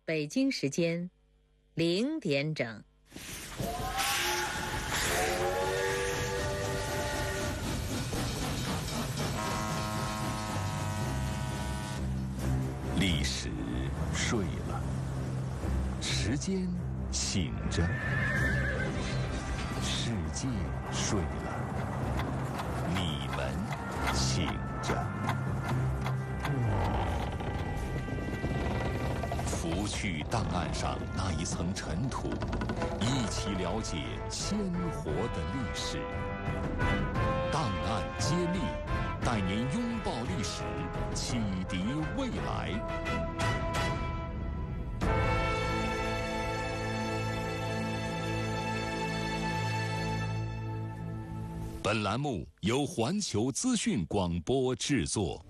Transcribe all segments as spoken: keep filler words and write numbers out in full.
北京时间零点整。 历史睡了，时间醒着，世界睡了，你们醒着。拂去档案上那一层尘土，一起了解鲜活的历史。档案揭秘，带您拥抱历史，启迪未来。本栏目由环球资讯广播制作。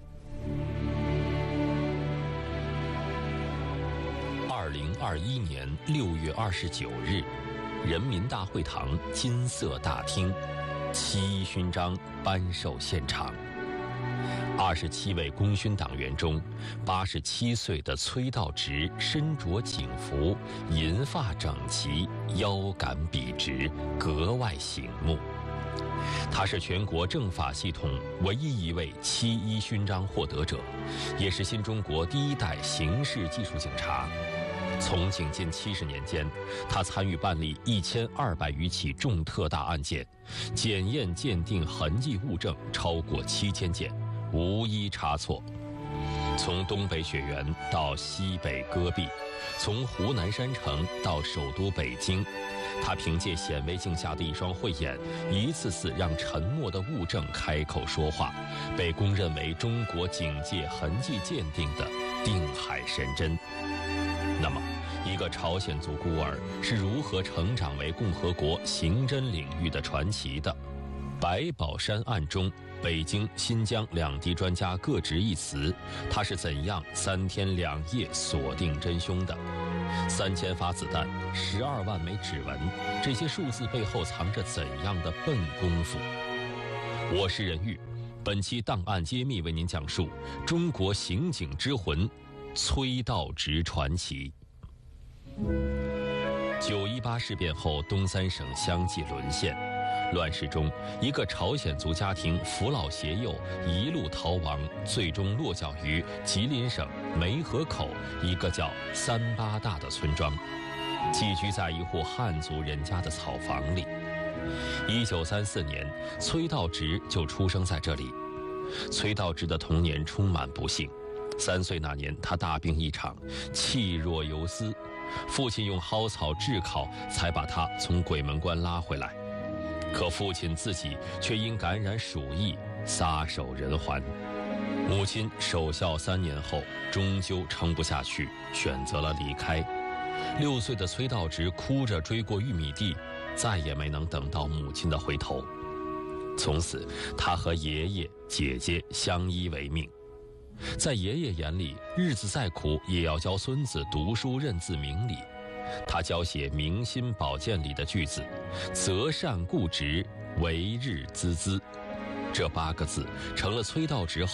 二零二一年六月二十九日，人民大会堂金色大厅，七一勋章颁授现场。二十七位功勋党员中，八十七岁的崔道直身着警服，银发整齐，腰杆笔直，格外醒目。他是全国政法系统唯一一位七一勋章获得者，也是新中国第一代刑事技术警察。从警近七十年间，他参与办理一千二百余起重特大案件，检验鉴定痕迹物证超过七千件，无一差错。从东北雪原到西北戈壁，从湖南山城到首都北京，他凭借显微镜下的一双慧眼，一次次让沉默的物证开口说话，被公认为中国警界痕迹鉴定的定海神针。那么，一个朝鲜族孤儿是如何成长为共和国刑侦领域的传奇的？白宝山案中，北京、新疆两地专家各执一词，他是怎样三天两夜锁定真凶的？三千发子弹，十二万枚指纹，这些数字背后藏着怎样的笨功夫？我是任玉，本期档案揭秘为您讲述中国刑警之魂崔道直传奇。九一八事变后，东三省相继沦陷。乱世中，一个朝鲜族家庭扶老携幼，一路逃亡，最终落脚于吉林省梅河口一个叫三八大的村庄，寄居在一户汉族人家的草房里。一九三四年，崔道直就出生在这里。崔道直的童年充满不幸。三岁那年，他大病一场，气若游丝，父亲用蒿草炙烤，才把他从鬼门关拉回来。可父亲自己却因感染鼠疫撒手人寰。母亲守孝三年后，终究撑不下去，选择了离开。六岁的崔道直哭着追过玉米地，再也没能等到母亲的回头。从此，他和爷爷、姐姐相依为命。在爷爷眼里，日子再苦也要教孙子读书认字明理。他教写《明心宝鉴》里的句子：“择善固执，为日孜孜。”这八个字成了崔道直